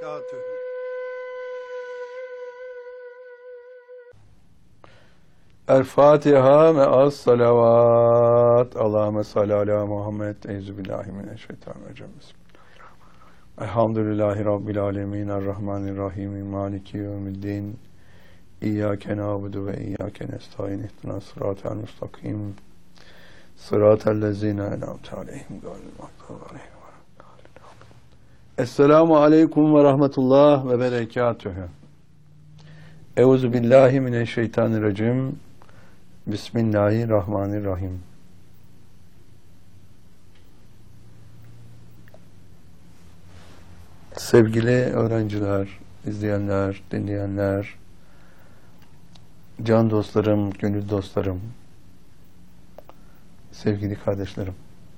berekatühü. El-Fatiha me'as salavat. Allahümme salli ala Muhammed. Euzubillahimineşşeytanirracim. Elhamdülillahi Rabbil alemin. Errahmanirrahim. Maliki yevmiddin. İyyâke nâbudu ve iyyâke nestaîn. İhdina sıratel mustakim. Sıratellezîne en'amte aleyhim gâyril mağdûbi aleyhim veleddâllîn. Esselamu aleyküm ve rahmetullah ve berekatühü. Euzubillahimineşşeytanirracim. Bismillahirrahmanirrahim. Sevgili öğrenciler, izleyenler, dinleyenler, can dostlarım, gönül dostlarım, sevgili kardeşlerim.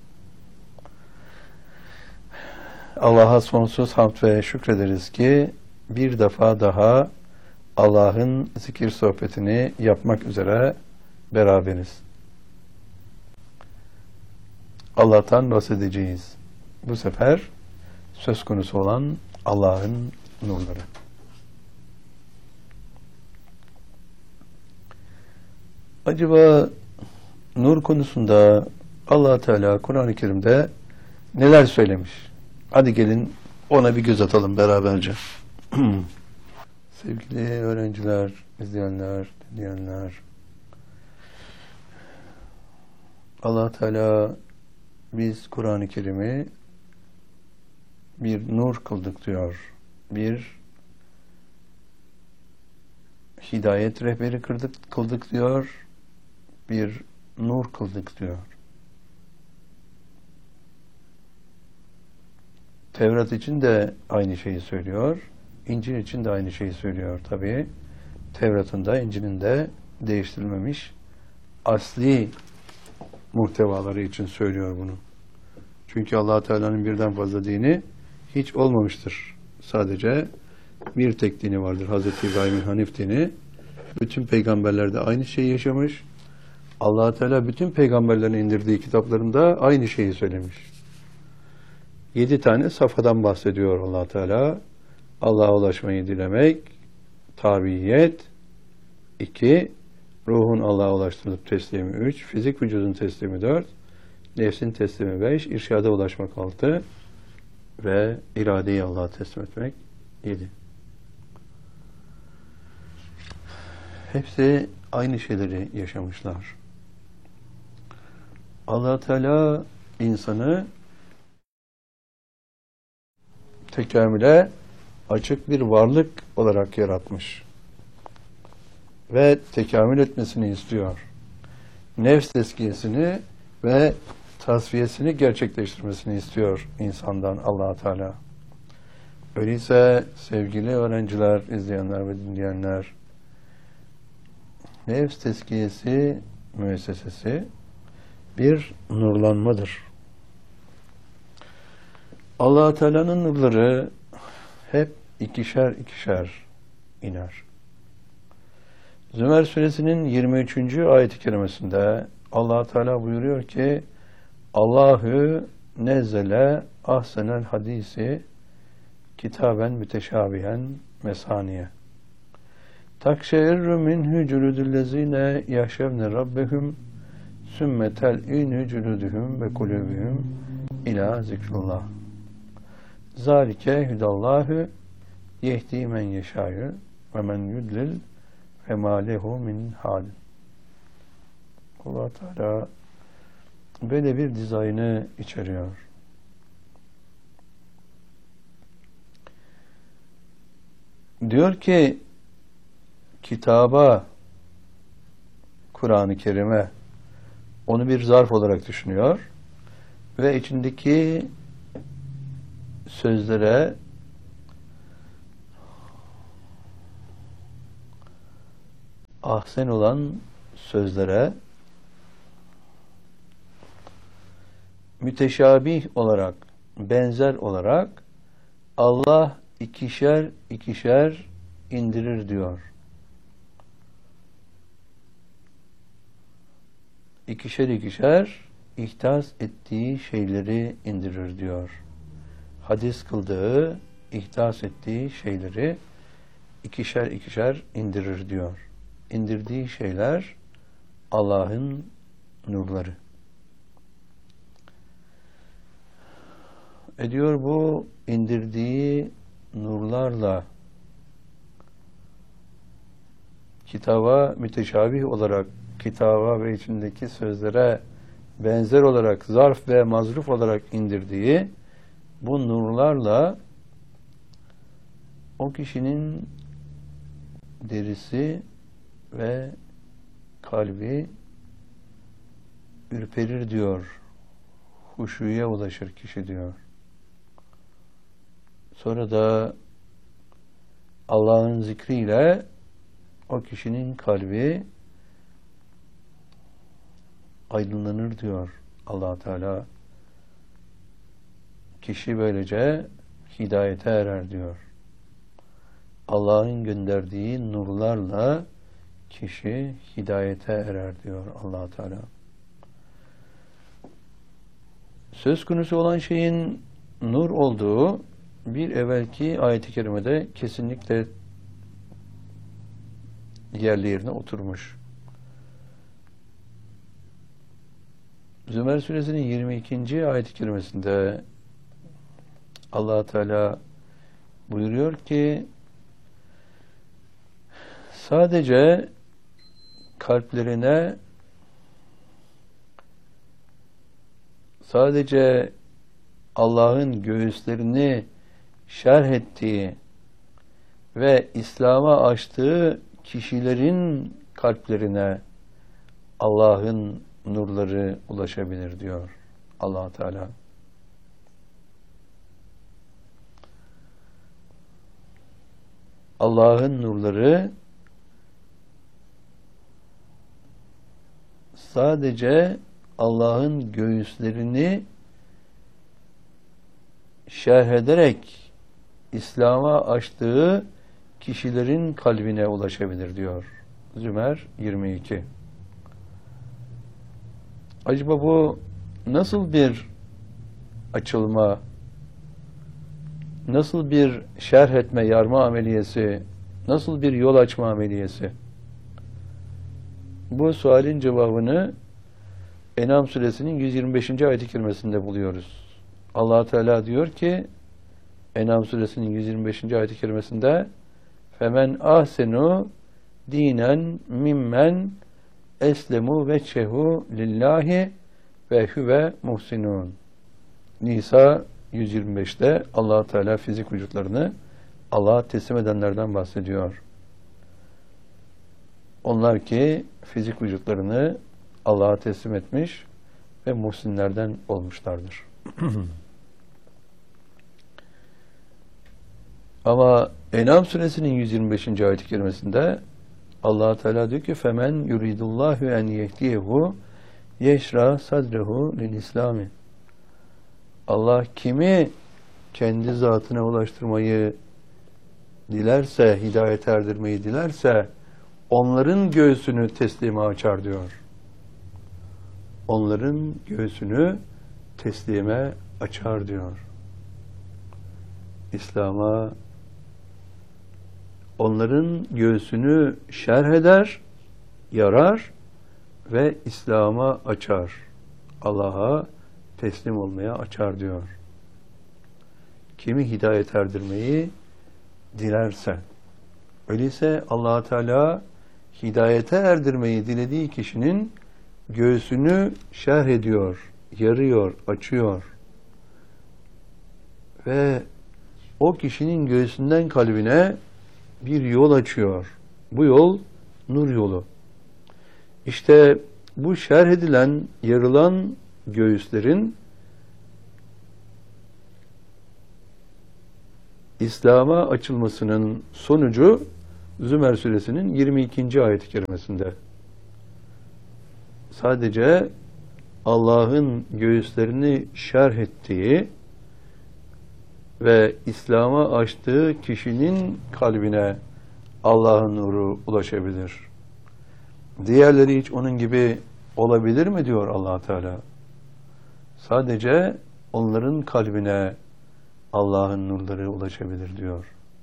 Allah'a sonsuz hamd ve şükrederiz ki bir defa daha Allah'ın zikir sohbetini yapmak üzere beraberiz. Allah'tan bahsedeceğiz. Bu sefer söz konusu olan Allah'ın nurları. Acaba nur konusunda Allah Teala Kur'an-ı Kerim'de neler söylemiş? Hadi gelin ona bir göz atalım beraberce. Sevgili öğrenciler, izleyenler, dinleyenler, Allah Teala biz Kur'an-ı Kerim'i bir nur kıldık diyor. Bir hidayet rehberi kıldık diyor. Bir nur kıldık diyor. Tevrat için de aynı şeyi söylüyor. İncil için de aynı şeyi söylüyor. Tabii Tevrat'ın da İncil'in de değiştirilmemiş asli muhtevaları için söylüyor bunu. Çünkü Allah Teala'nın birden fazla dini hiç olmamıştır. Sadece bir tek dini vardır. Hazreti İbrahim'in Hanif dini. Bütün peygamberler de aynı şeyi yaşamış. Allah Teala bütün peygamberlerin indirdiği kitaplarında aynı şeyi söylemiş. 7 tane safhadan bahsediyor Allah Teala. Allah'a ulaşmayı dilemek, tabiyet 2, ruhun Allah'a ulaştırılıp teslimi 3, fizik vücudun teslimi 4, nefsin teslimi 5, irşada ulaşmak 6 ve iradeyi Allah'a teslim etmek 7. Hepsi aynı şeyleri yaşamışlar. Allah Teala insanı tekamüle açık bir varlık olarak yaratmış ve tekamül etmesini istiyor. Nefs tezkiyesini ve tasfiyesini gerçekleştirmesini istiyor insandan Allah Teala. Öyleyse sevgili öğrenciler, izleyenler ve dinleyenler, nefs tezkiyesi müessesesi bir nurlanmadır. Allah Teala'nın nurları hep ikişer ikişer iner. Zümer suresinin 23. ayet-i kerimesinde Allah Teala buyuruyor ki Allahu nezzele ahsenel hadisi kitaben müteşabihen mesaniye takşeirru minhu culudüllezine yahşevne rabbehum sümmetel inü culuduhum ve kulübühüm ila zikrullah zalike hüdallahu yehdi men yeşâyu ve men yudlil ve mâ lehu min hâl. Allah Teala böyle bir dizaynı içeriyor. Diyor ki kitaba, Kur'an-ı Kerim'e onu bir zarf olarak düşünüyor ve içindeki sözlere ahsen olan sözlere müteşabih olarak, benzer olarak Allah ikişer ikişer indirir diyor. İkişer ikişer ihtas ettiği şeyleri indirir diyor. Hadis kıldığı, ihdas ettiği şeyleri ikişer ikişer indirir diyor. İndirdiği şeyler Allah'ın nurları. Ediyor bu indirdiği nurlarla kitaba müteşabih olarak, kitaba ve içindeki sözlere benzer olarak, zarf ve mazruf olarak indirdiği bu nurlarla o kişinin derisi ve kalbi ürperir diyor. Huşuya ulaşır kişi diyor. Sonra da Allah'ın zikriyle o kişinin kalbi aydınlanır diyor Allah Teala. Kişi böylece hidayete erer diyor. Allah'ın gönderdiği nurlarla kişi hidayete erer diyor Allah Teala. Söz konusu olan şeyin nur olduğu bir evvelki ayet-i kerimede kesinlikle yerli yerine oturmuş. Zümer suresinin 22. ayet-i kerimesinde Allah Teala buyuruyor ki sadece kalplerine sadece Allah'ın göğüslerini şerh ettiği ve İslam'a açtığı kişilerin kalplerine Allah'ın nurları ulaşabilir diyor Allah Teala. Allah'ın nurları sadece Allah'ın göğüslerini şerh ederek İslam'a açtığı kişilerin kalbine ulaşabilir diyor Zümer 22. Acaba bu nasıl bir açılma, nasıl bir şerh etme, yarma ameliyesi, nasıl bir yol açma ameliyesi? Bu sualin cevabını En'am suresinin 125. ayet-i kerimesinde buluyoruz. Allah Teala diyor ki En'am suresinin 125. ayet-i kerimesinde "Femen ahsenu dinen mimmen eslemu veçhehu lillahi ve huve muhsinun." Nisa 125'te Allah Teala fizik vücutlarını Allah'a teslim edenlerden bahsediyor. Onlar ki fizik vücutlarını Allah'a teslim etmiş ve muhsinlerden olmuşlardır. Ama En'am suresinin 125. ayet-i kerimesinde Allah Teala diyor ki "Femen yuridullahu en yehdiyehu yeşra sadrehu lil İslami." Allah kimi kendi zatına ulaştırmayı dilerse, hidayet erdirmeyi dilerse onların göğsünü teslime açar diyor. Onların göğsünü teslime açar diyor. İslam'a onların göğsünü şerh eder, yarar ve İslam'a açar. Allah'a teslim olmaya açar diyor. Kimi hidayet erdirmeyi dilerse. Öyleyse Allah Teala hidayete erdirmeyi dilediği kişinin göğsünü şerh ediyor, yarıyor, açıyor. Ve o kişinin göğsünden kalbine bir yol açıyor. Bu yol nur yolu. İşte bu şerh edilen, yarılan göğüslerin İslam'a açılmasının sonucu Zümer suresinin 22. ayet-i kerimesinde. Sadece Allah'ın göğüslerini şerh ettiği ve İslam'a açtığı kişinin kalbine Allah'ın nuru ulaşabilir. Diğerleri hiç onun gibi olabilir mi diyor Allah Teala. Sadece onların kalbine Allah'ın nurları ulaşabilir diyor.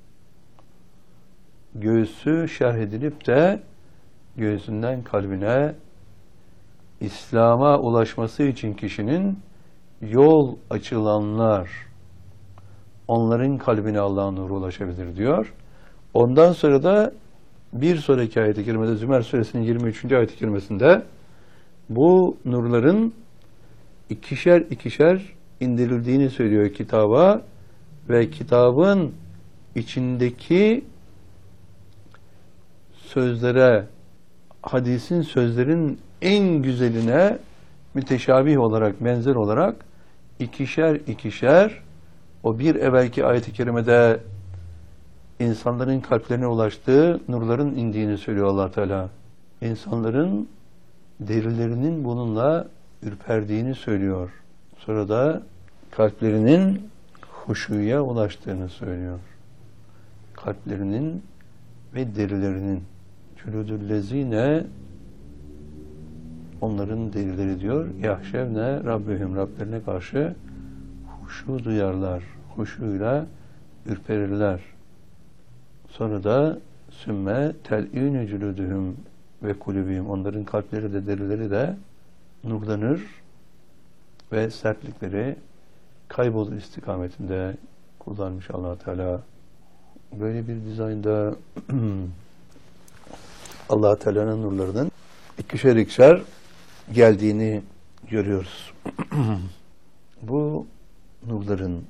Göğsü şerh edilip de göğsünden kalbine İslam'a ulaşması için kişinin yol açılanlar, onların kalbine Allah'ın nuru ulaşabilir diyor. Ondan sonra da bir sonraki ayet-i kerimede, Zümer suresinin 23. ayet-i kerimesinde bu nurların ikişer ikişer indirildiğini söylüyor kitaba ve kitabın içindeki sözlere, hadisin sözlerin en güzeline müteşabih olarak, benzer olarak ikişer ikişer o bir evvelki ayet-i kerimede insanların kalplerine ulaştığı nurların indiğini söylüyor Allah Teala. İnsanların derilerinin bununla ürperdiğini söylüyor. Sonra da kalplerinin huşuya ulaştığını söylüyor. Kalplerinin ve derilerinin cülüdüllezine, onların derileri diyor, yahşevne Rabbihim, Rablerine karşı huşu duyarlar, huşuyla ürperirler. Sonra da sümme tel'înü cülüdühüm ve kulübihim, onların kalpleri de derileri de nurlanır ve sertlikleri kaybolur istikametinde kullanmış Allah Teala. Böyle bir dizaynda Allah Teala'nın nurlarının ikişer ikişer geldiğini görüyoruz. Bu nurların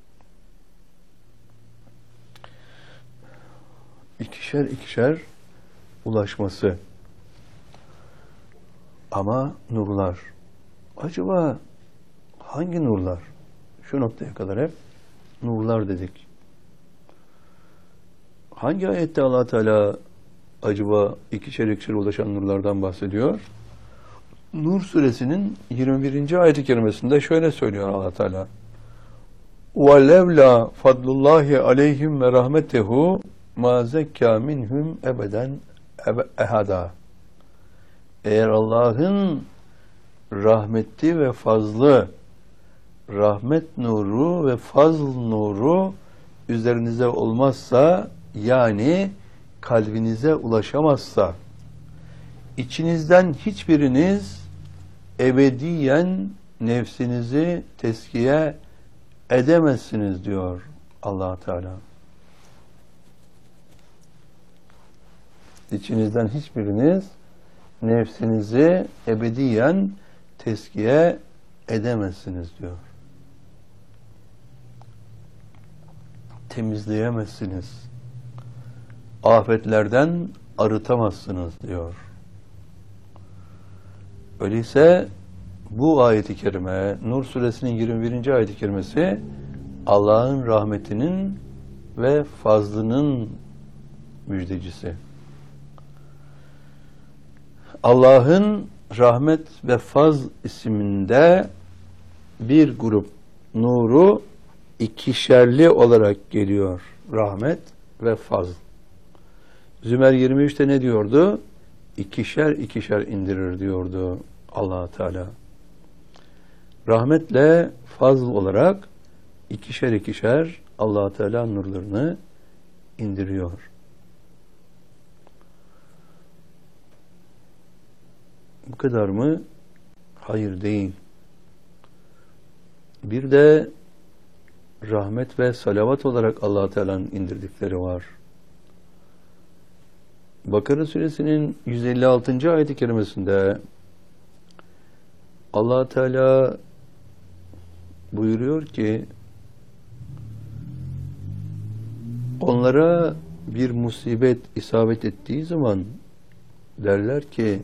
ikişer ikişer ulaşması, ama nurlar, acaba hangi nurlar? Şu noktaya kadar hep nurlar dedik. Hangi ayette Allah Teala acaba ikişer ikişer ulaşan nurlardan bahsediyor? Nur suresinin 21. ayet-i kerimesinde şöyle söylüyor Allah Teala: وَلَوْلَا فَضْلُ اللّٰهِ عَلَيْهِمْ وَرَحْمَتَهُ مَا زَكَّى مِنْهُمْ اَبَدًا ehada. Eğer Allah'ın rahmeti ve fazlı, rahmet nuru ve fazl nuru üzerinize olmazsa, yani kalbinize ulaşamazsa, içinizden hiçbiriniz ebediyen nefsinizi teskiye edemezsiniz diyor Allah Teala. İçinizden hiçbiriniz nefsinizi ebediyen teskiye edemezsiniz diyor. Temizleyemezsiniz. Afetlerden arıtamazsınız diyor. Öyleyse bu ayet-i kerime, Nur suresinin 21. ayet-i kerimesi Allah'ın rahmetinin ve fazlının müjdecisi. Allah'ın rahmet ve faz isminde bir grup nuru ikişerli olarak geliyor. Rahmet ve faz. Zümer 23'te ne diyordu? İkişer ikişer indirir diyordu Allah Teala. Rahmetle fazl olarak ikişer ikişer Allah Teala nurlarını indiriyor. Bu kadar mı? Hayır, değil. Bir de rahmet ve salavat olarak Allah Teala'nın indirdikleri var. Bakara suresinin 156. ayet-i kerimesinde Allah Teala buyuruyor ki, onlara bir musibet isabet ettiği zaman derler ki,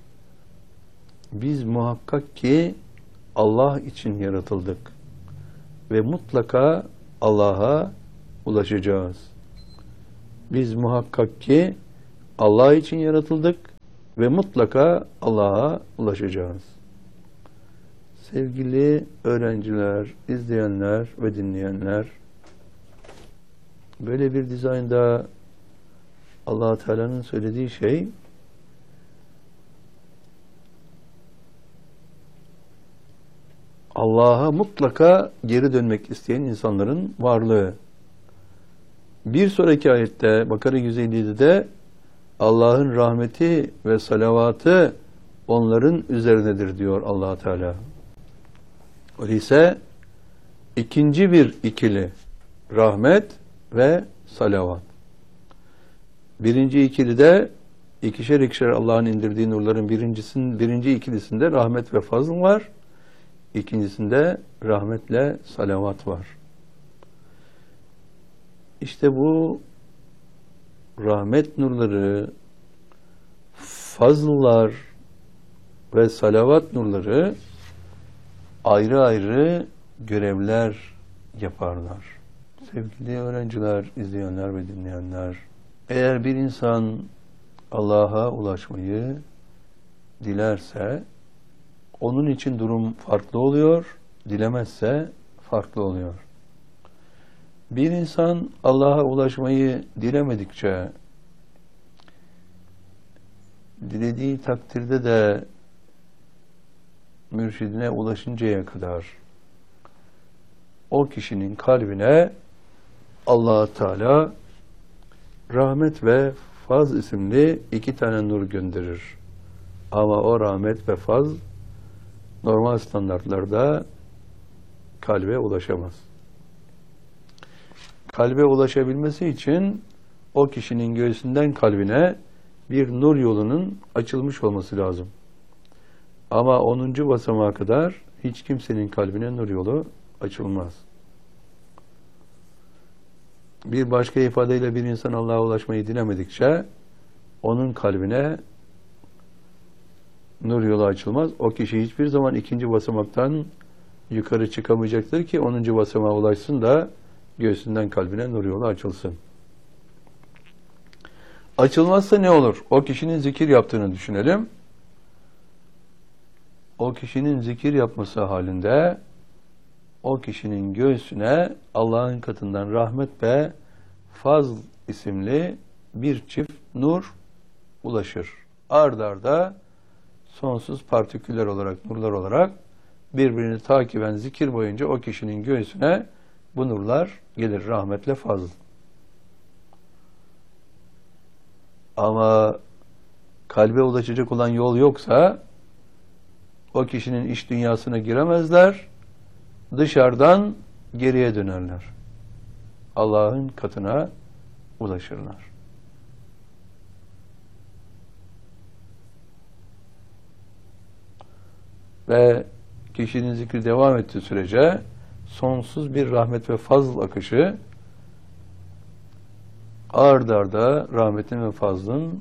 biz muhakkak ki Allah için yaratıldık ve mutlaka Allah'a ulaşacağız. Biz muhakkak ki Allah için yaratıldık ve mutlaka Allah'a ulaşacağız. Sevgili öğrenciler, izleyenler ve dinleyenler, böyle bir dizaynda Allah Teala'nın söylediği şey Allah'a mutlaka geri dönmek isteyen insanların varlığı. Bir sonraki ayette Bakara 157'de Allah'ın rahmeti ve salavatı onların üzerinedir diyor Allah Teala. Öyleyse ikinci bir ikili rahmet ve salavat. Birinci ikilide ikişer ikişer Allah'ın indirdiği nurların birinci ikilisinde rahmet ve fazl var. İkincisinde rahmetle salavat var. İşte bu rahmet nurları, fazllar ve salavat nurları ayrı ayrı görevler yaparlar. Sevgili öğrenciler, izleyenler ve dinleyenler, eğer bir insan Allah'a ulaşmayı dilerse, onun için durum farklı oluyor, dilemezse farklı oluyor. Bir insan Allah'a ulaşmayı dilemedikçe, dilediği takdirde de mürşidine ulaşıncaya kadar o kişinin kalbine Allah Teala rahmet ve faz isimli iki tane nur gönderir. Ama o rahmet ve faz normal standartlarda kalbe ulaşamaz. Kalbe ulaşabilmesi için o kişinin göğsünden kalbine bir nur yolunun açılmış olması lazım. Ama 10. basamağa kadar hiç kimsenin kalbine nur yolu açılmaz. Bir başka ifadeyle bir insan Allah'a ulaşmayı dilemedikçe onun kalbine nur yolu açılmaz. O kişi hiçbir zaman 2. basamaktan yukarı çıkamayacaktır ki 10. basamağa ulaşsın da göğsünden kalbine nur yolu açılsın. Açılmazsa ne olur? O kişinin zikir yaptığını düşünelim. O kişinin zikir yapması halinde o kişinin göğsüne Allah'ın katından rahmet ve fazl isimli bir çift nur ulaşır. Ard arda sonsuz partiküller olarak, nurlar olarak birbirini takiben zikir boyunca o kişinin göğsüne bu nurlar gelir, rahmetle fazl. Ama kalbe ulaşacak olan yol yoksa o kişinin iç dünyasına giremezler, dışarıdan geriye dönerler. Allah'ın katına ulaşırlar. Ve kişinin zikri devam ettiği sürece sonsuz bir rahmet ve fazl akışı ard arda rahmetin ve fazlın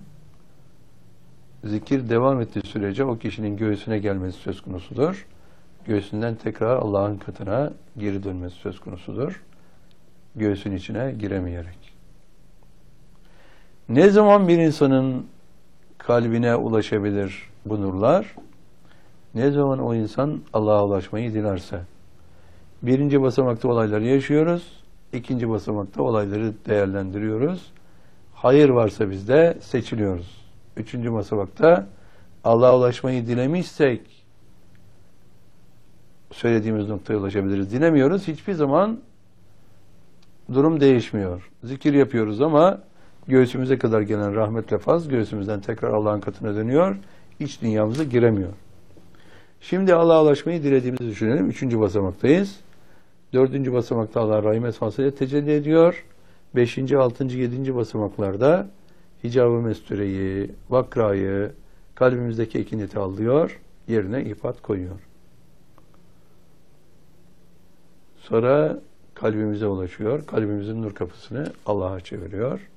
zikir devam ettiği sürece o kişinin göğsüne gelmesi söz konusudur. Göğsünden tekrar Allah'ın katına geri dönmesi söz konusudur. Göğsün içine giremeyerek. Ne zaman bir insanın kalbine ulaşabilir bu nurlar? Ne zaman o insan Allah'a ulaşmayı dilerse. 1. basamakta olayları yaşıyoruz. 2. basamakta olayları değerlendiriyoruz. Hayır varsa bizde seçiliyoruz. 3. basamakta Allah'a ulaşmayı dilemişsek söylediğimiz noktaya ulaşabiliriz. Dilemiyoruz. Hiçbir zaman durum değişmiyor. Zikir yapıyoruz ama göğsümüze kadar gelen rahmet ve faz göğsümüzden tekrar Allah'ın katına dönüyor. İç dünyamıza giremiyor. Şimdi Allah'a ulaşmayı dilediğimizi düşünelim. 3. basamaktayız. 4. basamakta Allah rahim esmasıyla tecelli ediyor. 5. 6. 7. basamaklarda hicab-ı mestureyi, vakrayı, kalbimizdeki ekineti alıyor, yerine ifat koyuyor. Sonra kalbimize ulaşıyor. Kalbimizin nur kapısını Allah'a çeviriyor.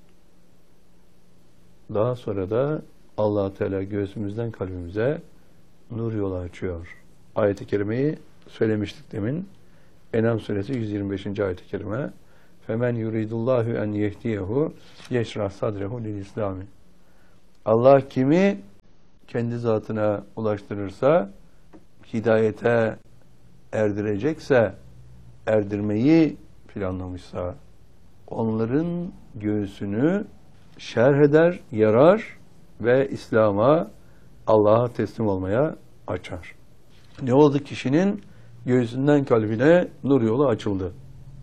Daha sonra da Allah Teala göğsümüzden kalbimize nur yolu açıyor. Ayet-i kerimeyi söylemiştik demin. En'am suresi 125. ayet-i kerime. Femen yuridullahu en yehdiyehu yeşrah sadrehu lil İslami. Allah kimi kendi zatına ulaştırırsa, hidayete erdirecekse, erdirmeyi planlamışsa, onların göğsünü şerh eder, yarar ve İslam'a, Allah'a teslim olmaya açar. Ne oldu? Kişinin göğsünden kalbine nur yolu açıldı.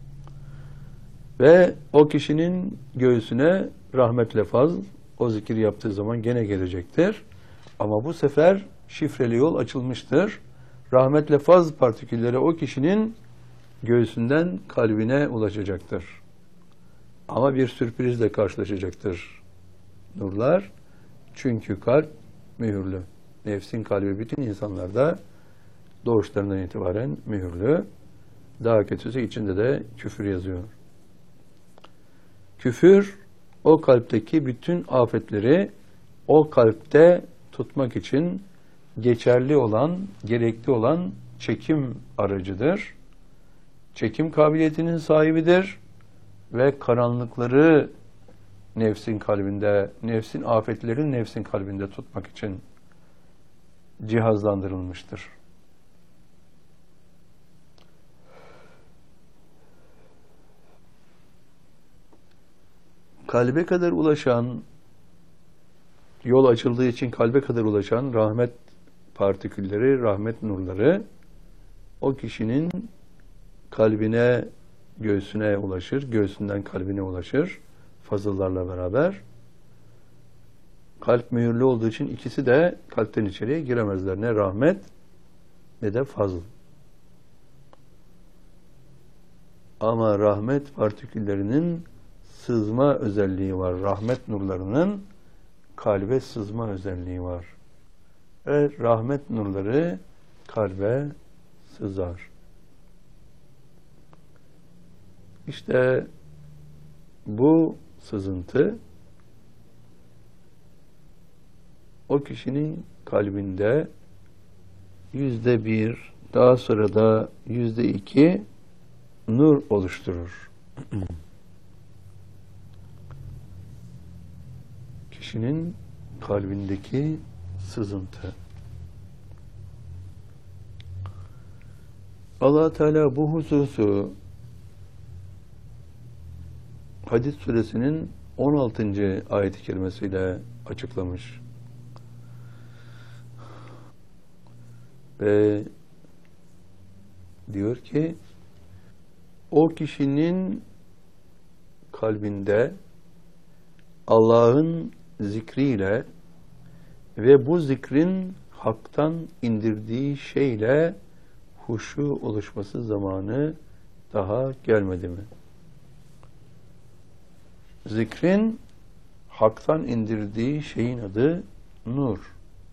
Ve o kişinin göğsüne rahmet lefaz o zikir yaptığı zaman gene gelecektir. Ama bu sefer şifreli yol açılmıştır. Rahmet lefaz partikülleri o kişinin göğsünden kalbine ulaşacaktır. Ama bir sürprizle karşılaşacaktır nurlar. Çünkü kalp mühürlü. Nefsin kalbi bütün insanlarda doğuşlarından itibaren mühürlü. Daha kötüsü içinde de küfür yazıyor. Küfür o kalpteki bütün afetleri o kalpte tutmak için geçerli olan, gerekli olan çekim aracıdır. Çekim kabiliyetinin sahibidir ve karanlıkları nefsin kalbinde, nefsin afetlerini nefsin kalbinde tutmak için cihazlandırılmıştır. Kalbe kadar ulaşan, yol açıldığı için kalbe kadar ulaşan rahmet partikülleri, rahmet nurları o kişinin kalbine, göğsüne ulaşır, göğsünden kalbine ulaşır fazıllarla beraber. Kalp mühürlü olduğu için ikisi de kalpten içeriye giremezler. Ne rahmet ne de fazıl. Ama rahmet partiküllerinin sızma özelliği var. Rahmet nurlarının kalbe sızma özelliği var. Ve rahmet nurları kalbe sızar. İşte bu sızıntı o kişinin kalbinde %1, daha sonra da %2 nur oluşturur. Kişinin kalbindeki sızıntı. Allah Teala bu hususu Hadid suresinin 16. ayet-i kerimesiyle açıklamış. Ve diyor ki o kişinin kalbinde Allah'ın zikriyle ve bu zikrin haktan indirdiği şeyle huşu oluşması zamanı daha gelmedi mi? Zikrin haktan indirdiği şeyin adı nur.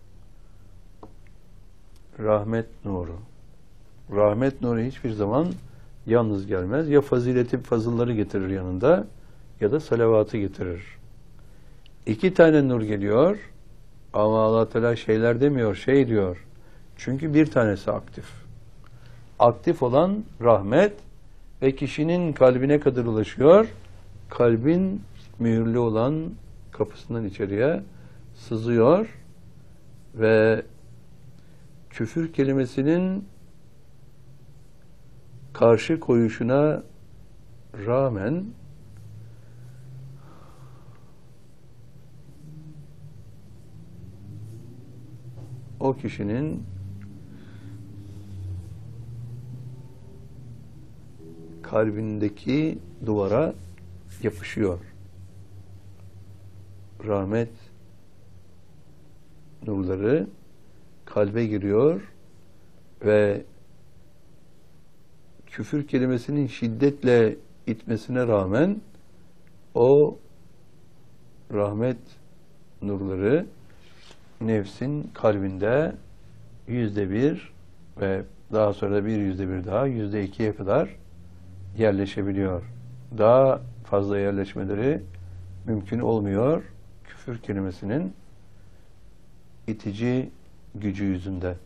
Rahmet nuru. Rahmet nuru hiçbir zaman yalnız gelmez. Ya fazileti, fazılları getirir yanında ya da salavatı getirir. İki tane nur geliyor ama Allah Teala şeyler demiyor, şey diyor. Çünkü bir tanesi aktif. Aktif olan rahmet ve kişinin kalbine kadar ulaşıyor. Kalbin mühürlü olan kapısından içeriye sızıyor ve küfür kelimesinin karşı koyuşuna rağmen o kişinin kalbindeki duvara yapışıyor. Rahmet nurları kalbe giriyor ve küfür kelimesinin şiddetle itmesine rağmen o rahmet nurları nefsin kalbinde %1 ve daha sonra da bir %1 daha %2'ye kadar yerleşebiliyor. Daha fazla yerleşmeleri mümkün olmuyor küfür kelimesinin itici gücü yüzünde.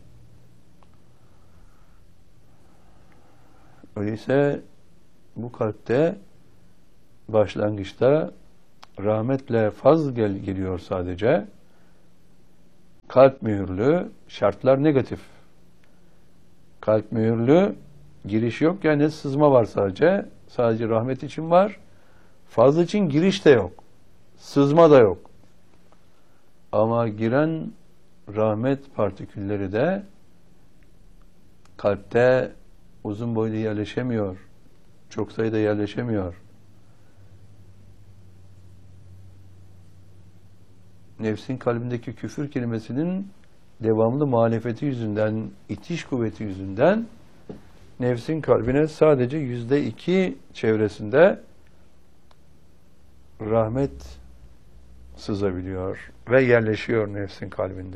Öyleyse bu kalpte başlangıçta rahmetle faz geliyor sadece. Kalp mühürlü, şartlar negatif. Kalp mühürlü, giriş yok yani sızma var sadece. Sadece rahmet için var. Faz için giriş de yok. Sızma da yok. Ama giren rahmet partikülleri de kalpte uzun boylu yerleşemiyor. Çok sayıda yerleşemiyor. Nefsin kalbindeki küfür kelimesinin devamlı muhalefeti yüzünden, itiş kuvveti yüzünden nefsin kalbine sadece %2 çevresinde rahmet sızabiliyor ve yerleşiyor nefsin kalbinde.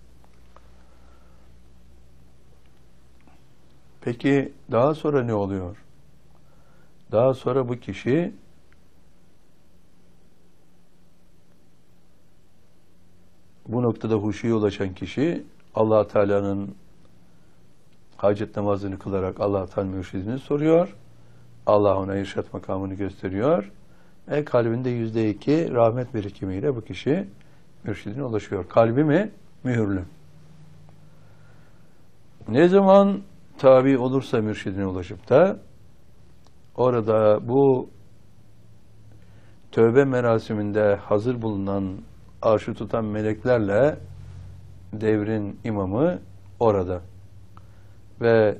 Peki daha sonra ne oluyor? Daha sonra bu kişi bu noktada huşuya ulaşan kişi Allah Teala'nın hacet namazını kılarak Allah Teala mürşidini soruyor. Allah ona irşad makamını gösteriyor. Kalbinde %2 rahmet birikimiyle bu kişi mürşidine ulaşıyor. Kalbi mi? Mühürlü. Ne zaman tabi olursa mürşidine ulaşıp da orada bu tövbe merasiminde hazır bulunan arşı tutan meleklerle devrin imamı orada. Ve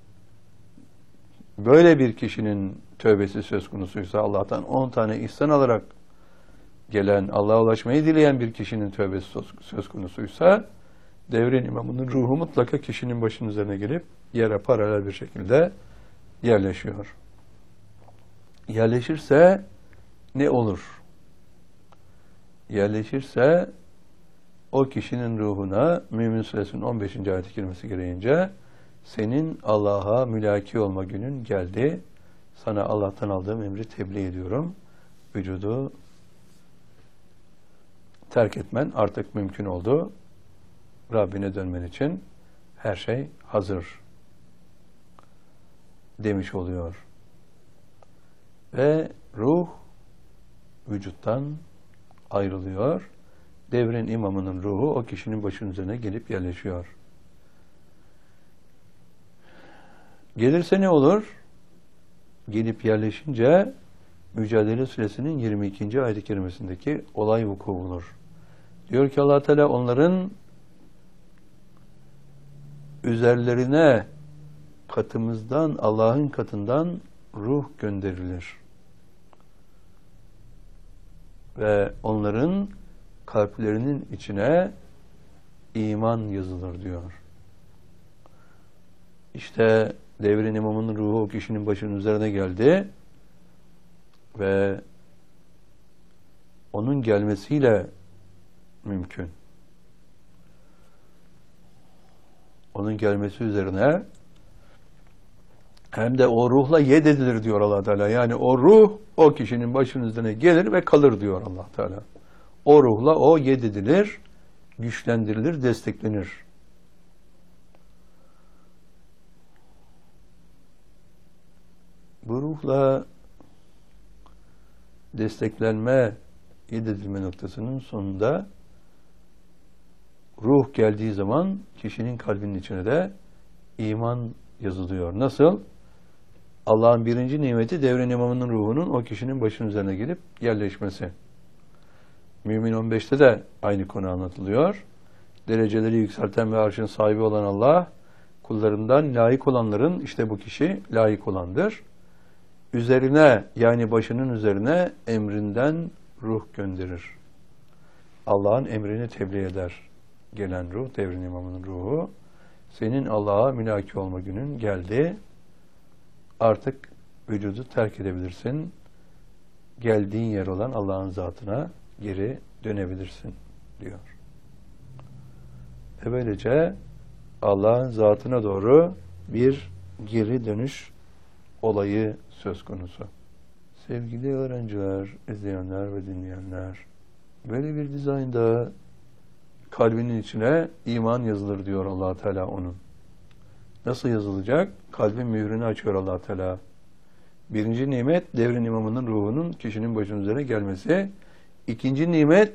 böyle bir kişinin tövbesi söz konusuysa, Allah'tan 10 tane ihsan alarak gelen, Allah'a ulaşmayı dileyen bir kişinin tövbesi söz konusuysa, devrin imamının ruhu mutlaka kişinin başının üzerine gelip yere paralel bir şekilde yerleşiyor. Yerleşirse ne olur? Yerleşirse o kişinin ruhuna Mümin Suresinin 15. ayet-i kerimesi gereğince senin Allah'a mülaki olma günün geldi. Sana Allah'tan aldığım emri tebliğ ediyorum. Vücudu terk etmen artık mümkün oldu. Rabbine dönmen için her şey hazır demiş oluyor. Ve ruh vücuttan ayrılıyor. Devrin imamının ruhu o kişinin başının üzerine gelip yerleşiyor. Gelirse ne olur? Gelip yerleşince Mücadele Suresinin 22. ayet-i kerimesindeki olay vuku bulur. Diyor ki Allah Teala onların üzerlerine katımızdan, Allah'ın katından ruh gönderilir. Ve onların kalplerinin içine iman yazılır diyor. İşte devrin imamının ruhu o kişinin başının üzerine geldi ve onun gelmesiyle mümkün. Onun gelmesi üzerine hem de o ruhla yed edilir diyor Allah Teala. Yani o ruh o kişinin başının üzerine gelir ve kalır diyor Allah Teala. O ruhla o yed edilir, güçlendirilir, desteklenir. Bu ruhla desteklenme, yed edilme noktasının sonunda ruh geldiği zaman kişinin kalbinin içine de iman yazılıyor. Nasıl? Allah'ın birinci nimeti devrin imamının ruhunun o kişinin başının üzerine gelip yerleşmesi. Mümin 15'te de aynı konu anlatılıyor. Dereceleri yükselten ve arşın sahibi olan Allah, kullarından layık olanların, işte bu kişi layık olandır. Üzerine, yani başının üzerine emrinden ruh gönderir. Allah'ın emrini tebliğ eder. Gelen ruh, devrin imamının ruhu. Senin Allah'a mülaki olma günün geldi. Artık vücudu terk edebilirsin. Geldiğin yer olan Allah'ın zatına geri dönebilirsin diyor. Böylece Allah'ın zatına doğru bir geri dönüş olayı söz konusu. Sevgili öğrenciler, izleyenler ve dinleyenler, böyle bir dizaynda kalbinin içine iman yazılır diyor Allah Teala onun. Nasıl yazılacak? Kalbin mührünü açıyor Allah Teala. Birinci nimet devrin imamının ruhunun kişinin başının üzerine gelmesi. İkinci nimet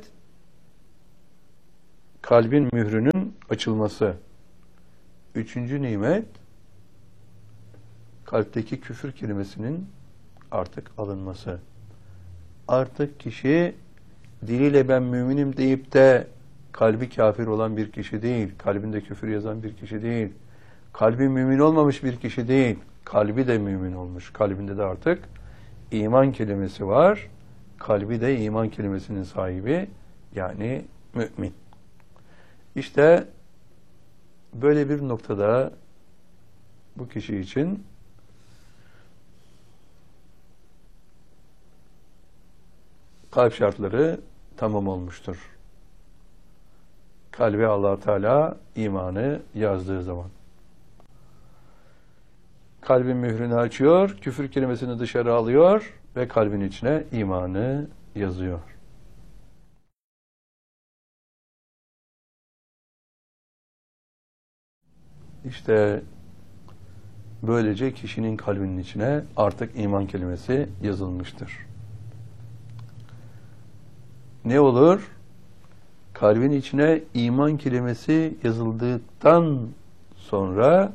kalbin mührünün açılması. Üçüncü nimet kalpteki küfür kelimesinin artık alınması. Artık kişi diliyle ben müminim deyip de kalbi kafir olan bir kişi değil, kalbinde küfür yazan bir kişi değil, kalbi mümin olmamış bir kişi değil. kalbi de mümin olmuş. Kalbinde de artık iman kelimesi var. Kalbi de iman kelimesinin sahibi, yani mümin. İşte böyle bir noktada bu kişi için kalp şartları tamam olmuştur. Kalbe Allah Teala imanı yazdığı zaman. Kalbin mührünü açıyor, küfür kelimesini dışarı alıyor ve kalbin içine imanı yazıyor. İşte böylece kişinin kalbinin içine artık iman kelimesi yazılmıştır. Ne olur? Kalbin içine iman kelimesi yazıldıktan sonra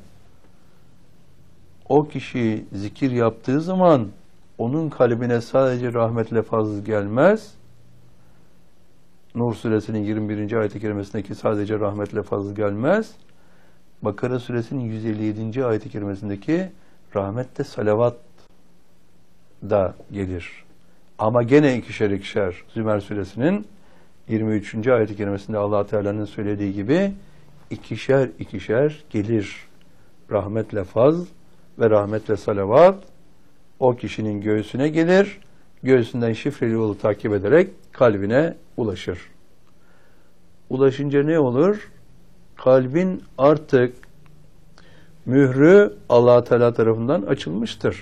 o kişi zikir yaptığı zaman onun kalbine sadece rahmetle fazl gelmez. Nur suresinin 21. ayet-i kerimesindeki sadece rahmetle fazl gelmez. Bakara suresinin 157. ayet-i kerimesindeki rahmette salavat da gelir. Ama gene ikişer ikişer. Zümer suresinin 23. ayet-i kerimesinde Allah Teala'nın söylediği gibi ikişer ikişer gelir. Rahmetle fazl ve rahmetle salavat o kişinin göğsüne gelir. Göğsünden şifreli yolu takip ederek kalbine ulaşır. Ulaşınca ne olur? Kalbin artık mührü Allah Teala tarafından açılmıştır.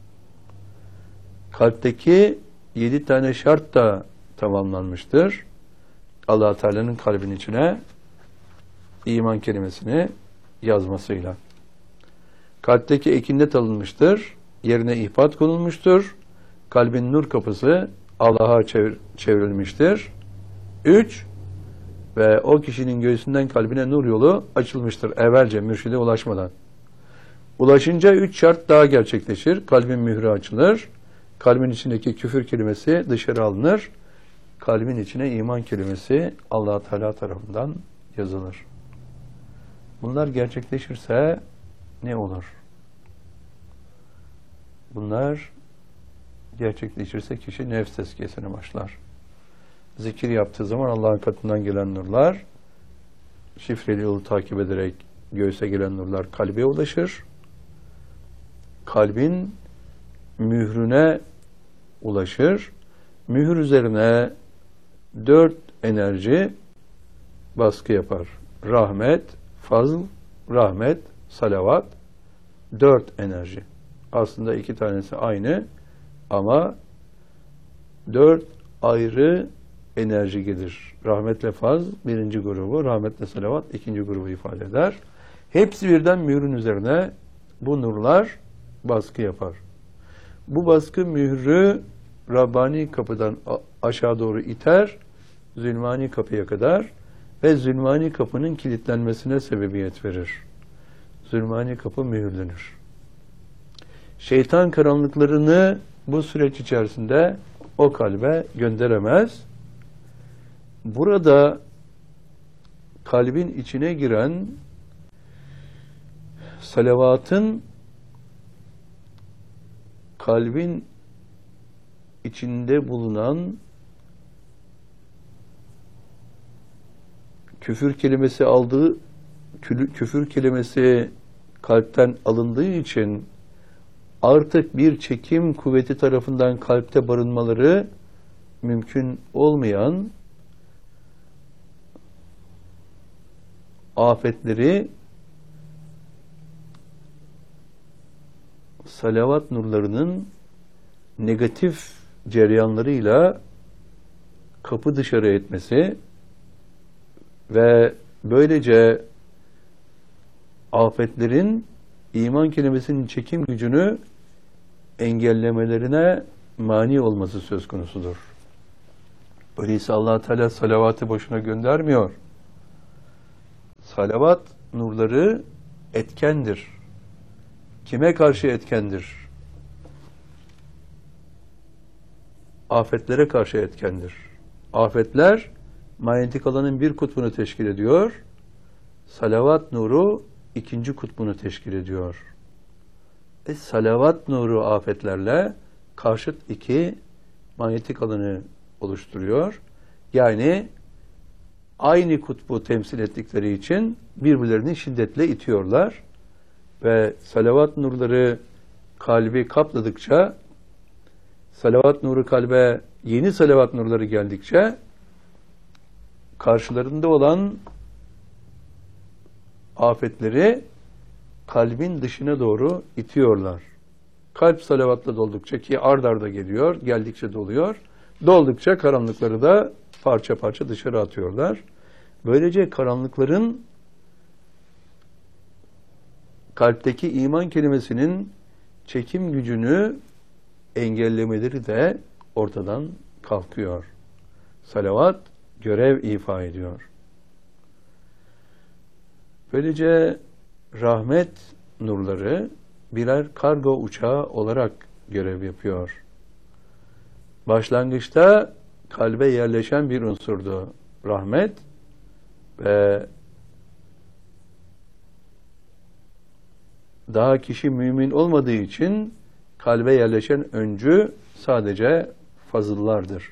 Kalpteki 7 tane şart da tamamlanmıştır. Allah Teala'nın kalbin içine iman kelimesini yazmasıyla. Kalpteki ekinnet alınmıştır. Yerine ihbat konulmuştur. Kalbin nur kapısı Allah'a çevrilmiştir. 3. Ve o kişinin göğsünden kalbine nur yolu açılmıştır. Evvelce mürşide ulaşmadan. Ulaşınca 3 şart daha gerçekleşir. Kalbin mührü açılır. Kalbin içindeki küfür kelimesi dışarı alınır. Kalbin içine iman kelimesi Allah Teala tarafından yazılır. Bunlar gerçekleşirse ne olur? Bunlar gerçekleşirse kişi nefs tezkiyesine başlar. Zikir yaptığı zaman Allah'ın katından gelen nurlar, şifreli yolu takip ederek göğse gelen nurlar kalbe ulaşır. Kalbin mührüne ulaşır. Mühür üzerine 4 enerji baskı yapar. Rahmet, fazl, rahmet, salavat. 4 enerji. Aslında 2 tanesi aynı ama 4 ayrı enerji gelir. Rahmetle fazl birinci grubu, rahmetle salavat ikinci grubu ifade eder. Hepsi birden mührün üzerine bu nurlar baskı yapar. Bu baskı mührü Rabbani kapıdan aşağı doğru iter, Zülmani kapıya kadar ve Zülmani kapının kilitlenmesine sebebiyet verir. Zülmani kapı mühürlenir. Şeytan karanlıklarını bu süreç içerisinde o kalbe gönderemez. Burada kalbin içine giren salavatın kalbin içinde bulunan küfür kelimesi kalpten alındığı için artık bir çekim kuvveti tarafından kalpte barınmaları mümkün olmayan afetleri salavat nurlarının negatif cereyanlarıyla kapı dışarı etmesi ve böylece afetlerin iman kelimesinin çekim gücünü engellemelerine mani olması söz konusudur. Öyleyse Allah Teala salavatı boşuna göndermiyor. Salavat nurları etkendir. Kime karşı etkendir? Afetlere karşı etkendir. Afetler manyetik alanın bir kutbunu teşkil ediyor. Salavat nuru ikinci kutbunu teşkil ediyor. Salavat nuru afetlerle karşıt iki manyetik alanı oluşturuyor. Yani aynı kutbu temsil ettikleri için birbirlerini şiddetle itiyorlar. Ve salavat nurları kalbi kapladıkça, salavat nuru kalbe yeni salavat nurları geldikçe karşılarında olan afetleri kalbin dışına doğru itiyorlar. Kalp salavatla doldukça, ki ard arda geliyor, geldikçe doluyor, doldukça karanlıkları da parça parça dışarı atıyorlar. Böylece karanlıkların kalpteki iman kelimesinin çekim gücünü engellemeleri de ortadan kalkıyor. Salavat görev ifa ediyor. Böylece rahmet nurları birer kargo uçağı olarak görev yapıyor. Başlangıçta kalbe yerleşen bir unsurdu rahmet ve daha kişi mümin olmadığı için kalbe yerleşen öncü sadece fazıllardır.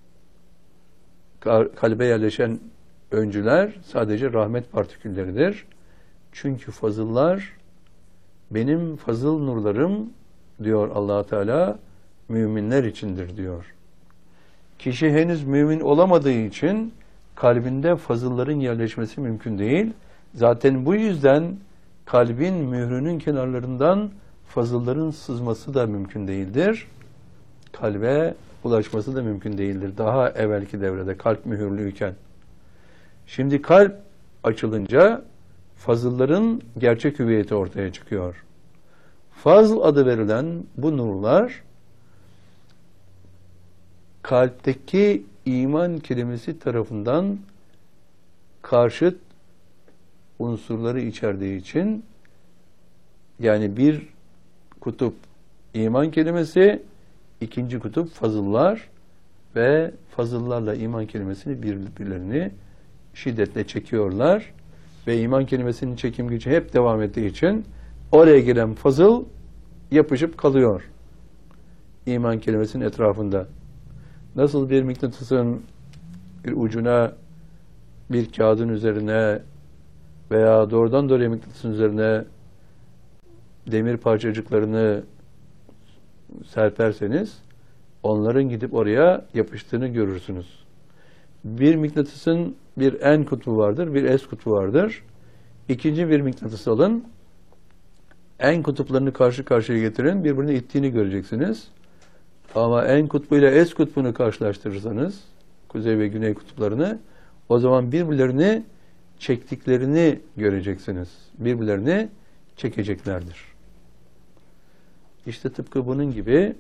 Kalbe yerleşen öncüler sadece rahmet partikülleridir. Çünkü fazıllar benim fazıl nurlarım diyor Allah Teala müminler içindir diyor. Kişi henüz mümin olamadığı için kalbinde fazılların yerleşmesi mümkün değil. Zaten bu yüzden kalbin mührünün kenarlarından fazılların sızması da mümkün değildir. Kalbe ulaşması da mümkün değildir. Daha evvelki devrede kalp mühürlüyken. Şimdi kalp açılınca fazılların gerçek hüviyeti ortaya çıkıyor. Fazl adı verilen bu nurlar kalpteki iman kelimesi tarafından karşıt unsurları içerdiği için, yani bir kutup iman kelimesi, ikinci kutup fazıllar ve fazıllarla iman kelimesini birbirlerini şiddetle çekiyorlar ve iman kelimesinin çekim gücü hep devam ettiği için oraya gelen fazıl yapışıp kalıyor iman kelimesinin etrafında. Nasıl bir mıknatısın bir ucuna bir kağıdın üzerine veya doğrudan doğruya mıknatısın üzerine demir parçacıklarını serperseniz onların gidip oraya yapıştığını görürsünüz. Bir mıknatısın bir N kutbu vardır, bir S kutbu vardır. İkinci bir mıknatıs alın. N kutuplarını karşı karşıya getirin, birbirini ittiğini göreceksiniz. Ama N kutbu ile S kutbunu karşılaştırırsanız, kuzey ve güney kutuplarını, o zaman birbirlerini çektiklerini göreceksiniz. Birbirlerini çekeceklerdir. İşte tıpkı bunun gibi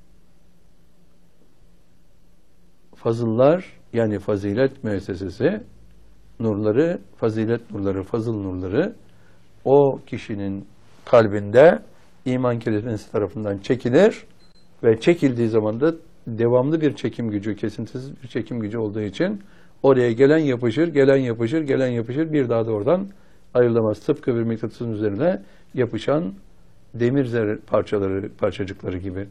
fazıllar, yani fazilet müessesesi nurları, fazilet nurları, fazıl nurları o kişinin kalbinde iman kelimesi tarafından çekilir ve çekildiği zaman da devamlı bir çekim gücü, kesintisiz bir çekim gücü olduğu için oraya gelen yapışır, gelen yapışır, gelen yapışır, bir daha da oradan ayrılamaz. Tıpkı bir mıknatısın üzerine yapışan demir zerre parçacıkları gibi.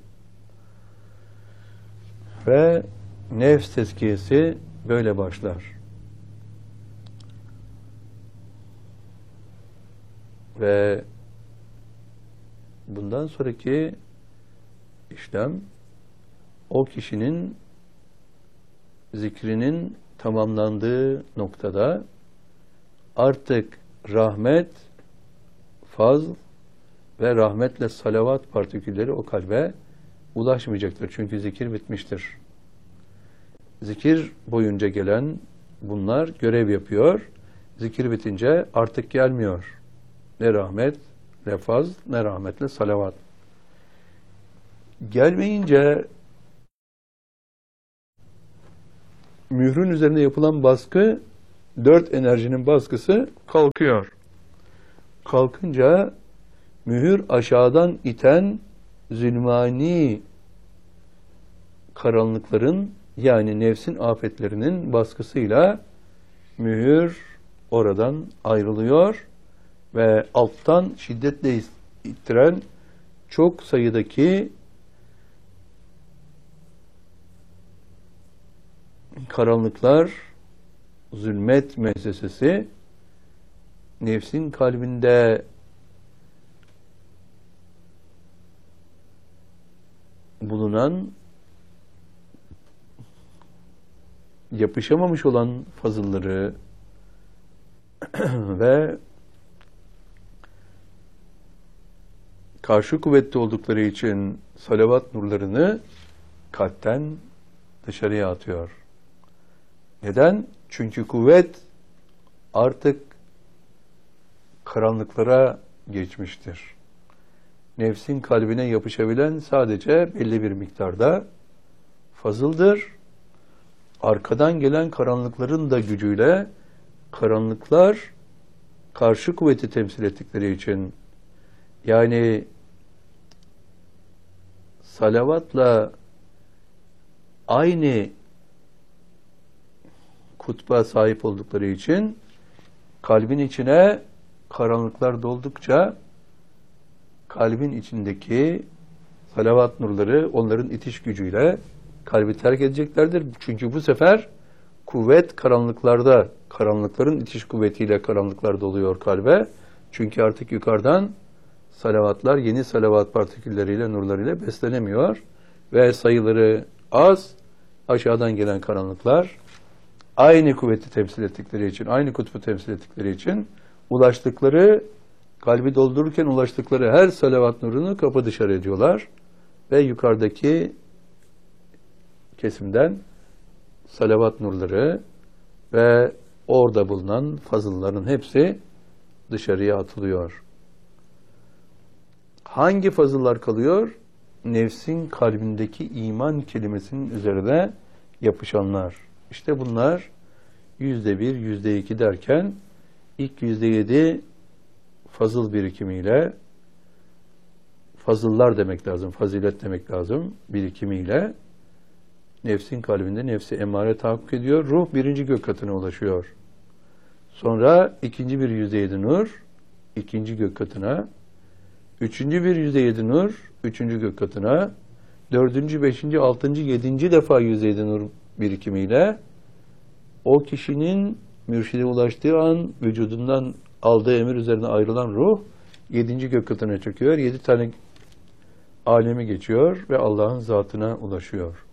Ve nefs tezkiyesi böyle başlar. Ve bundan sonraki işlem o kişinin zikrinin tamamlandığı noktada artık rahmet, fazl ve rahmetle salavat partikülleri o kalbe ulaşmayacaktır. Çünkü zikir bitmiştir. Zikir boyunca gelen bunlar görev yapıyor. Zikir bitince artık gelmiyor. Ne rahmet, ne fazl, ne rahmetle salavat. Gelmeyince mührün üzerine yapılan baskı, dört enerjinin baskısı kalkıyor. Kalkınca mühür aşağıdan iten zulmani karanlıkların, yani nefsin afetlerinin baskısıyla mühür oradan ayrılıyor ve alttan şiddetle ittiren çok sayıdaki karanlıklar, zulmet müessesesi nefsin kalbinde bulunan, yapışamamış olan fazılları ve karşı kuvvetli oldukları için salavat nurlarını kalpten dışarıya atıyor. Neden? Çünkü kuvvet artık karanlıklara geçmiştir. Nefsin kalbine yapışabilen sadece belli bir miktarda fazıldır. Arkadan gelen karanlıkların da gücüyle karanlıklar karşı kuvveti temsil ettikleri için, yani salavatla aynı kutba sahip oldukları için kalbin içine karanlıklar doldukça kalbin içindeki salavat nurları onların itiş gücüyle kalbi terk edeceklerdir. Çünkü bu sefer kuvvet karanlıklarda, karanlıkların itiş kuvvetiyle karanlıklar doluyor kalbe. Çünkü artık yukarıdan salavatlar yeni salavat partikülleriyle, nurlarıyla beslenemiyor ve sayıları az, aşağıdan gelen karanlıklar aynı kuvveti temsil ettikleri için, aynı kutbu temsil ettikleri için ulaştıkları, kalbi doldururken ulaştıkları her salavat nurunu kapı dışarı ediyorlar ve yukarıdaki kesimden salavat nurları ve orada bulunan fazılların hepsi dışarıya atılıyor. Hangi fazıllar kalıyor? Nefsin kalbindeki iman kelimesinin üzerine yapışanlar. İşte bunlar %1, %2 derken ilk %7 fazıl birikimiyle, fazıllar demek lazım, fazilet demek lazım, birikimiyle nefsin kalbinde nefsi emmare tahakkuk ediyor. Ruh birinci gök katına ulaşıyor. Sonra ikinci bir %7 nur, ikinci gök katına, üçüncü bir %7 nur, üçüncü gök katına, dördüncü, beşinci, altıncı, yedinci defa %7 nur birikimiyle o kişinin mürşide ulaştığı an vücudundan aldığı emir üzerine ayrılan ruh yedinci gök katına çıkıyor. 7 tane alemi geçiyor ve Allah'ın zatına ulaşıyor.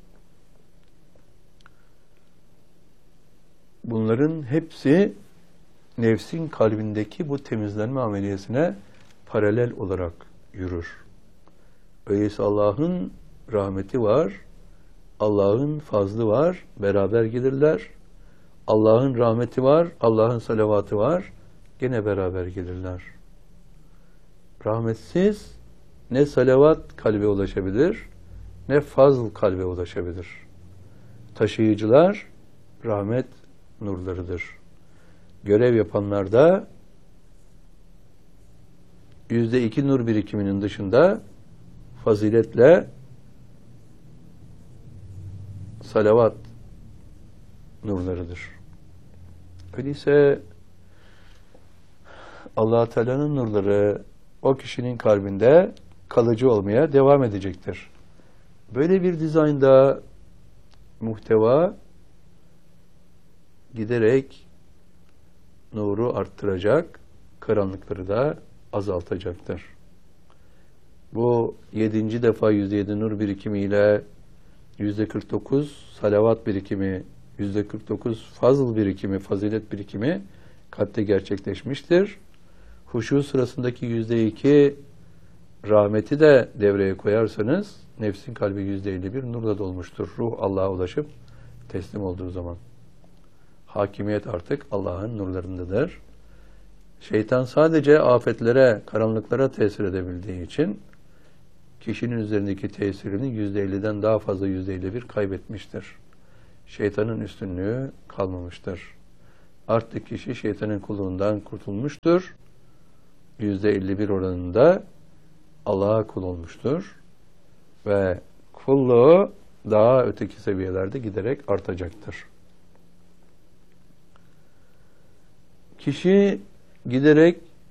Bunların hepsi nefsin kalbindeki bu temizlenme ameliyesine paralel olarak yürür. Öyleyse Allah'ın rahmeti var, Allah'ın fazlı var, beraber gelirler. Allah'ın rahmeti var, Allah'ın salavatı var, gene beraber gelirler. Rahmetsiz ne salavat kalbe ulaşabilir, ne fazl kalbe ulaşabilir. Taşıyıcılar rahmet nurlarıdır. Görev yapanlar da %2 nur birikiminin dışında faziletle salavat nurlarıdır. Öyleyse Allah-u Teala'nın nurları o kişinin kalbinde kalıcı olmaya devam edecektir. Böyle bir dizaynda muhteva giderek nuru arttıracak, karanlıkları da azaltacaktır. Bu 7. defa %7 nur birikimiyle %49 salavat birikimi, %49 fazıl birikimi, fazilet birikimi kalpte gerçekleşmiştir. Huşu sırasındaki %2 rahmeti de devreye koyarsanız nefsin kalbi %51 nurla dolmuştur. Ruh Allah'a ulaşıp teslim olduğu zaman. Hakimiyet artık Allah'ın nurlarındadır. Şeytan sadece afetlere, karanlıklara tesir edebildiği için kişinin üzerindeki tesirini %50'den daha fazla %51 kaybetmiştir. Şeytanın üstünlüğü kalmamıştır. Artık kişi şeytanın kulluğundan kurtulmuştur. %51 oranında Allah'a kul olmuştur. Ve kulluğu daha öteki seviyelerde giderek artacaktır. Kişi giderek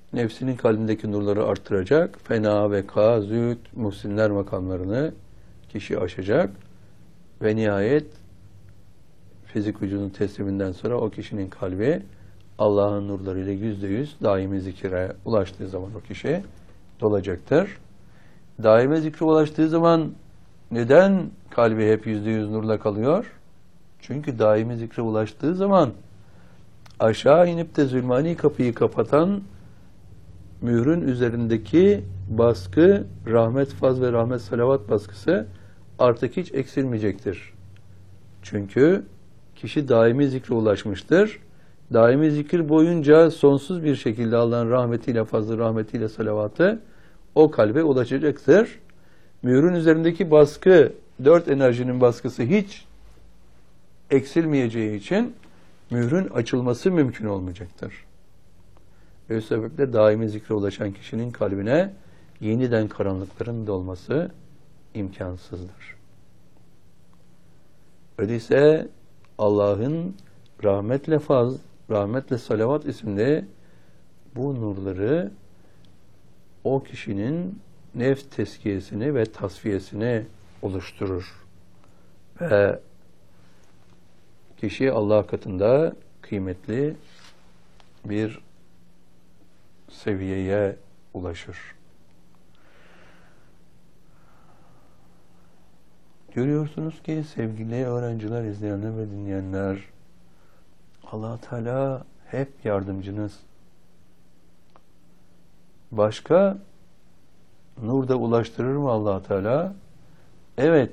nefsinin kalbindeki nurları arttıracak. Fena ve zühd, muhsinler makamlarını kişi aşacak. Ve nihayet fizik vücudun tesliminden sonra o kişinin kalbi Allah'ın nurlarıyla %100 daimi zikire ulaştığı zaman o kişi dolacaktır. Daime zikre ulaştığı zaman neden kalbi hep %100 nurla kalıyor? Çünkü daimi zikre ulaştığı zaman aşağı inip de zulmani kapıyı kapatan mührün üzerindeki baskı, rahmet faz ve rahmet salavat baskısı artık hiç eksilmeyecektir. Çünkü kişi daimi zikre ulaşmıştır. Daimi zikir boyunca sonsuz bir şekilde Allah'ın rahmetiyle, fazlı rahmetiyle salavatı o kalbe ulaşacaktır. Mührün üzerindeki baskı, dört enerjinin baskısı hiç eksilmeyeceği için mührün açılması mümkün olmayacaktır. Ve o sebeple daimi zikre ulaşan kişinin kalbine yeniden karanlıkların dolması imkansızdır. Öyleyse Allah'ın rahmetle faz, rahmetle salavat isimli bu nurları o kişinin nefs tezkiyesini ve tasfiyesini oluşturur. Ve kişi Allah katında kıymetli bir seviyeye ulaşır. Görüyorsunuz ki sevgili öğrenciler, izleyenler ve dinleyenler, Allah Teala hep yardımcınız. Başka nur da ulaştırır mı Allah Teala? Evet.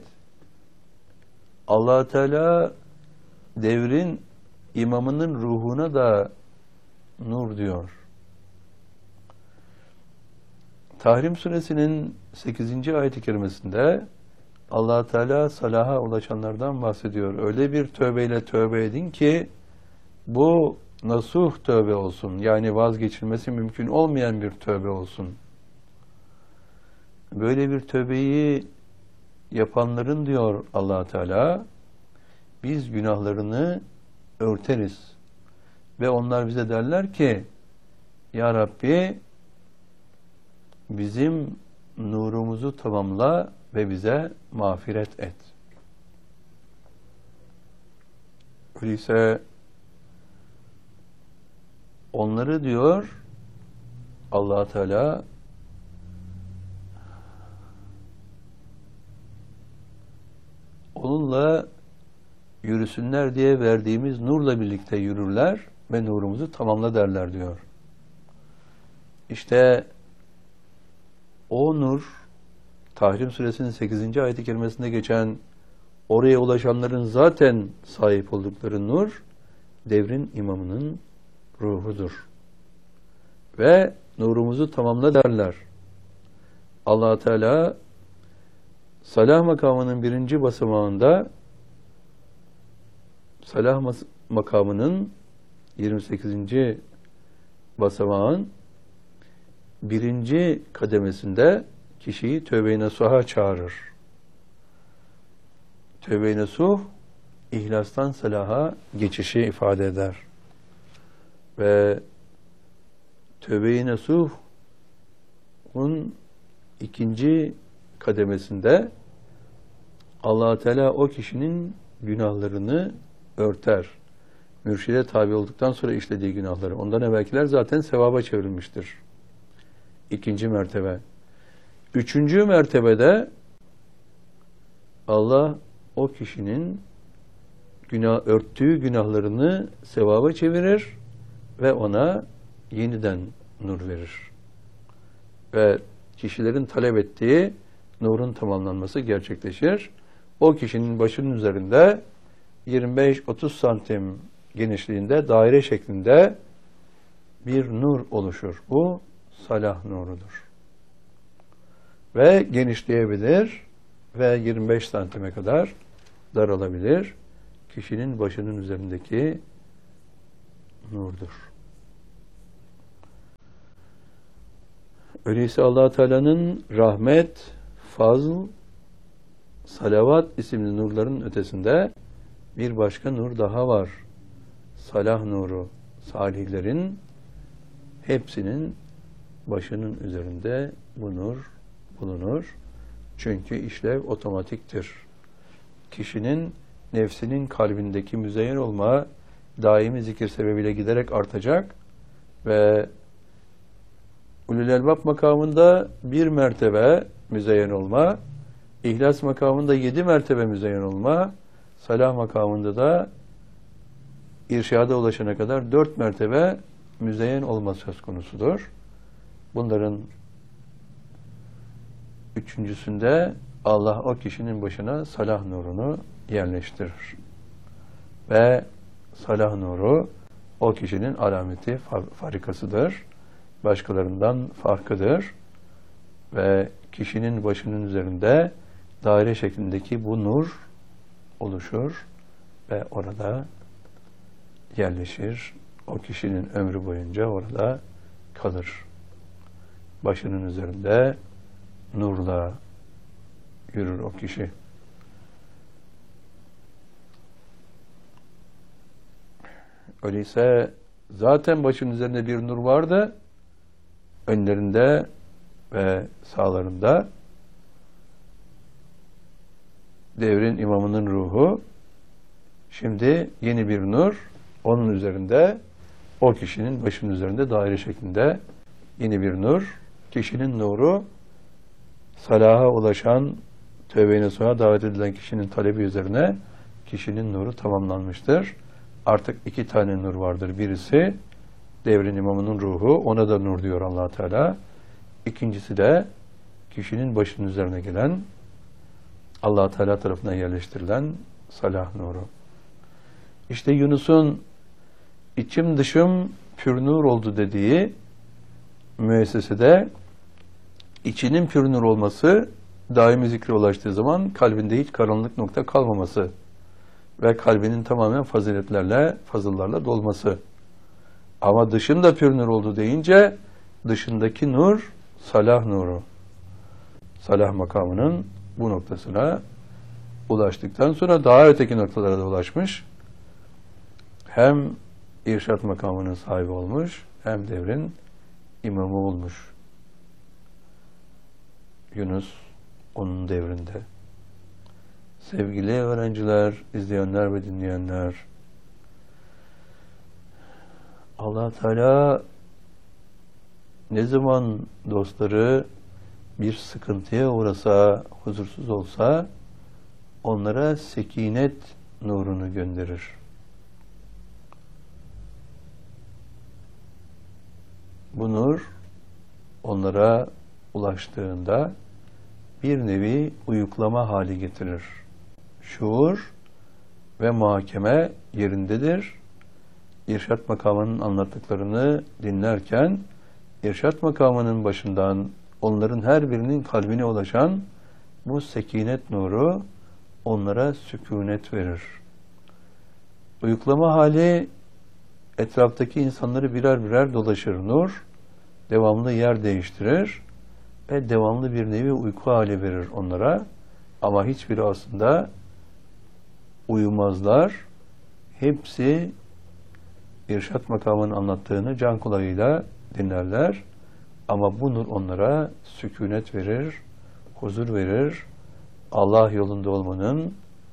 Allah Teala devrin imamının ruhuna da nur diyor. Tahrim suresinin 8. ayet-i kerimesinde Allah Teala salaha ulaşanlardan bahsediyor. Öyle bir tövbeyle tövbe edin ki bu nasuh tövbe olsun. Yani vazgeçilmesi mümkün olmayan bir tövbe olsun. Böyle bir tövbeyi yapanların diyor Allah Teala, biz günahlarını örteriz. Ve onlar bize derler ki, Ya Rabbi bizim nurumuzu tamamla ve bize mağfiret et. Öyleyse onları diyor Allah Teala onunla yürüsünler diye verdiğimiz nurla birlikte yürürler ve nurumuzu tamamla derler diyor. İşte o nur Tahrim suresinin 8. ayet-i kerimesinde geçen oraya ulaşanların zaten sahip oldukları nur devrin imamının ruhudur. Ve nurumuzu tamamla derler. Allah Teala salah makamının 1. basamağında salah makamının 28. basamağın 1. kademesinde kişiyi tövbe-i nasuha çağırır. Tövbe-i nasuh, ihlastan salaha geçişi ifade eder. Ve tövbe-i nasuh'un 2. kademesinde Allah Teala o kişinin günahlarını örter. Mürşide tabi olduktan sonra işlediği günahları. Ondan evvelkiler zaten sevaba çevrilmiştir. 2. mertebe. 3. mertebede Allah o kişinin örttüğü günahlarını sevaba çevirir ve ona yeniden nur verir. Ve kişilerin talep ettiği nurun tamamlanması gerçekleşir. O kişinin başının üzerinde 25-30 santim genişliğinde daire şeklinde bir nur oluşur. Bu salah nurudur. Ve genişleyebilir ve 25 santime kadar daralabilir. Kişinin başının üzerindeki nurdur. Öyleyse Allah Teala'nın rahmet, fazl, salavat isimli nurların ötesinde bir başka nur daha var. Salah nuru, salihlerin hepsinin başının üzerinde bu nur bulunur. Çünkü işlev otomatiktir. Kişinin nefsinin kalbindeki müzeyyen olma daimi zikir sebebiyle giderek artacak ve ulul elbab makamında 1 mertebe müzeyyen olma, İhlas makamında 7 mertebe müzeyyen olma, salah makamında da irşada ulaşana kadar 4 mertebe müzeyyen olma söz konusudur. Bunların üçüncüsünde Allah o kişinin başına salah nurunu yerleştirir. Ve salah nuru o kişinin alameti farikasıdır. Başkalarından farkıdır. Ve kişinin başının üzerinde daire şeklindeki bu nur oluşur ve orada yerleşir. O kişinin ömrü boyunca orada kalır. Başının üzerinde nurla yürür o kişi. Öyleyse zaten başının üzerinde bir nur vardı. Önlerinde ve sağlarında devrin imamının ruhu. Şimdi yeni bir nur onun üzerinde, o kişinin başının üzerinde daire şeklinde yeni bir nur. Kişinin nuru salaha ulaşan, tövbe-i nasuha davet edilen kişinin talebi üzerine kişinin nuru tamamlanmıştır. Artık 2 tane nur vardır. Birisi devrin imamının ruhu, ona da nur diyor Allah Teala. İkincisi de kişinin başının üzerine gelen, Allah Teala tarafından yerleştirilen salah nuru. İşte Yunus'un içim dışım pür nur oldu dediği müessesede içinin pür nur olması, daimi zikre ulaştığı zaman kalbinde hiç karanlık nokta kalmaması ve kalbinin tamamen faziletlerle, fazıllarla dolması. Ama dışında pür nur oldu deyince dışındaki nur salah nuru. Salah makamının bu noktasına ulaştıktan sonra daha öteki noktalara da ulaşmış. Hem irşat makamının sahibi olmuş, hem devrin imamı olmuş. Yunus onun devrinde. Sevgili öğrenciler, izleyenler ve dinleyenler, Allah Teala ne zaman dostları bir sıkıntıya uğrasa, huzursuz olsa onlara sekinet nurunu gönderir. Bu nur onlara ulaştığında bir nevi uyuklama hali getirir. Şuur ve muhakeme yerindedir. İrşat makamının anlattıklarını dinlerken irşat makamının başından onların her birinin kalbine ulaşan bu sekinet nuru onlara sükunet verir. Uyuklama hali etraftaki insanları birer birer dolaşır. Nur devamlı yer değiştirir ve devamlı bir nevi uyku hali verir onlara. Ama hiçbiri aslında uyumazlar. Hepsi irşat makamının anlattığını can kulağıyla dinlerler. Ama bu nur onlara sükunet verir, huzur verir. Allah yolunda olmanın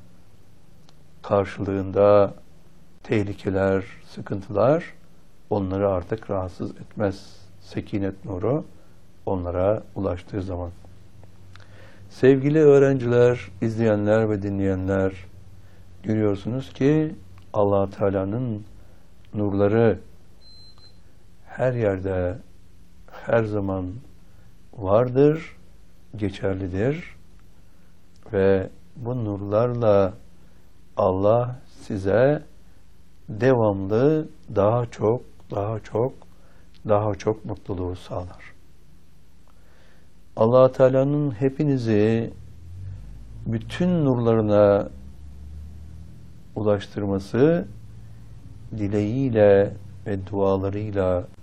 karşılığında tehlikeler, sıkıntılar onları artık rahatsız etmez. Sekinet nuru onlara ulaştığı zaman. Sevgili öğrenciler, izleyenler ve dinleyenler, görüyorsunuz ki Allah Teala'nın nurları her yerde, her zaman vardır, geçerlidir ve bu nurlarla Allah size devamlı daha çok mutluluğu sağlar. Allah Teala'nın hepinizi bütün nurlarına ulaştırması dileğiyle ve dualarıyla